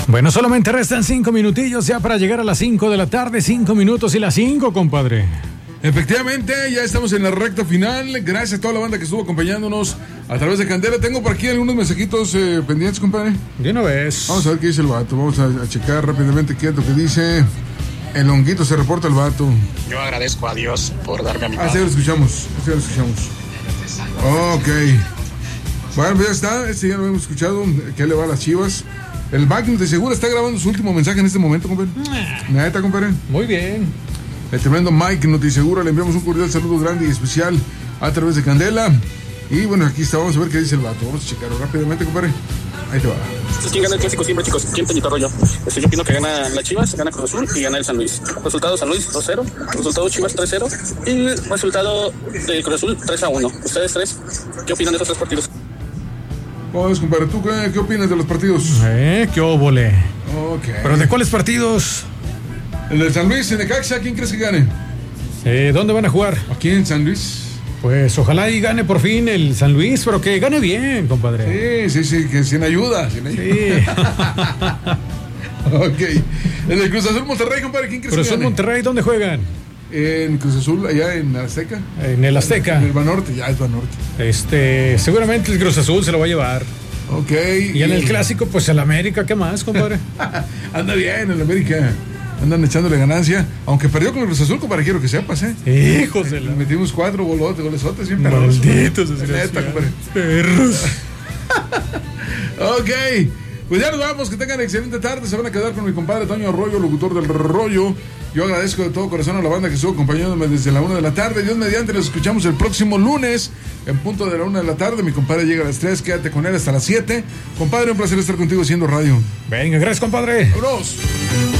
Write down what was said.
Bueno, solamente restan 5 minutillos ya para llegar a las 5 de la tarde. 5 minutos y las 5, compadre. Efectivamente, ya estamos en la recta final. Gracias a toda la banda que estuvo acompañándonos a través de Candela. Tengo por aquí algunos mensajitos pendientes, compadre. De una vez. Vamos a ver qué dice el vato. Vamos a checar rápidamente qué es lo que dice. El honguito se reporta el vato. Yo agradezco a Dios por darme a mi padre. Sí, lo escuchamos. Ok. Bueno, pues ya está. Este ya lo hemos escuchado. ¿Qué le va a las Chivas? El Magnus de Segura está grabando su último mensaje en este momento, compadre. Neta, compadre. Muy bien. El tremendo Mike Notisegura, le enviamos un cordial saludo grande y especial a través de Candela. Y bueno, aquí está, vamos a ver qué dice el vato. Vamos a checarlo rápidamente, compadre. Ahí te va. ¿Quién gana el clásico siempre, chicos? ¿Quién Peñito Arroyo? Yo opino que gana la Chivas, gana Cruz Azul y gana el San Luis. Resultado San Luis 2-0, resultado Chivas 3-0 y resultado de Cruz Azul 3-1. ¿Ustedes tres qué opinan de esos tres partidos? Vamos, compadre, ¿tú qué opinas de los partidos? ¿Qué óvole? Ok. ¿Pero de cuáles partidos? El de San Luis, en Necaxa, ¿quién crees que gane? ¿Dónde van a jugar? Aquí en San Luis. Pues ojalá y gane por fin el San Luis, pero que gane bien, compadre. Sí, que sin ayuda. Sí. Ok. En el Cruz Azul Monterrey, compadre, ¿quién crees que gane? Cruz Azul Monterrey, ¿dónde juegan? En Cruz Azul, allá en Azteca. En el Azteca. En el Banorte, ya es Banorte. Seguramente el Cruz Azul se lo va a llevar. Ok. Y en el clásico, pues el América, ¿qué más, compadre? Anda bien el América. Andan echándole ganancia. Aunque perdió con el Cruz Azul, compadre, quiero que sepas, Hijos de la... Metimos 4 golesotes bien perros. Malditos, neta, compadre. Perros. Ok. Pues ya nos vamos, que tengan excelente tarde. Se van a quedar con mi compadre Toño Arroyo, locutor del Rollo. Yo agradezco de todo corazón a la banda que estuvo acompañándome desde la 1 de la tarde. Dios mediante, nos escuchamos el próximo lunes en punto de la 1 de la tarde. Mi compadre llega a las 3, quédate con él hasta las 7. Compadre, un placer estar contigo haciendo radio. Venga, gracias, compadre. ¡Vámonos!